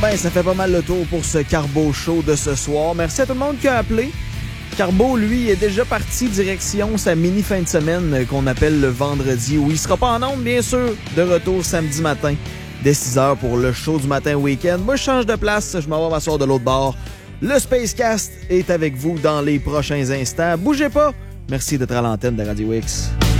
ben, ça fait pas mal le tour pour ce Carbo Show de ce soir. Merci à tout le monde qui a appelé. Carbo, lui, est déjà parti direction sa mini fin de semaine qu'on appelle le vendredi, où il sera pas en ondes, bien sûr, de retour samedi matin dès 6h pour le show du matin week-end. Moi, je change de place, je m'en vais m'asseoir de l'autre bord. Le Spacecast est avec vous dans les prochains instants. Bougez pas! Merci d'être à l'antenne de Radio X.